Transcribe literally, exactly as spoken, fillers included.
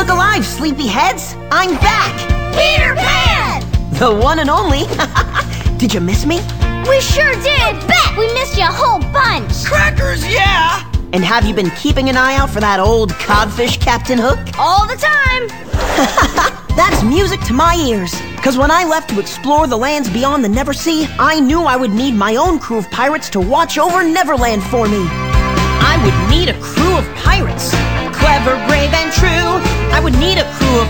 Look alive, sleepyheads! I'm back! Peter Pan! The one and only. Did you miss me? We sure did! Bet we missed you a whole bunch! Crackers, yeah! And have you been keeping an eye out for that old codfish, Captain Hook? All the time! That's music to my ears. Because when I left to explore the lands beyond the Neversea, I knew I would need my own crew of pirates to watch over Neverland for me. I would need a crew of pirates. Clever, brave, and true. I would need a crew of